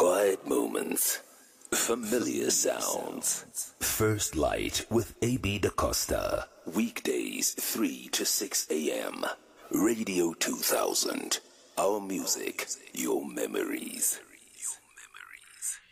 Quiet moments, familiar sounds. First Light with AB DaCosta. Weekdays 3 to 6 a.m. Radio 2000. Our music, your memories.